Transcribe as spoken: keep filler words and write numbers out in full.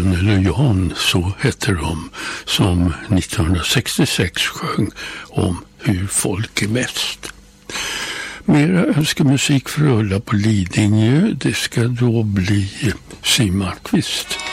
Gunnel och Jan, så hette de, som nittonhundrasextiosex sjöng om hur folk är bäst. Mera önskemusik för rulla på Lidingö, det ska då bli Siw Malmkvist.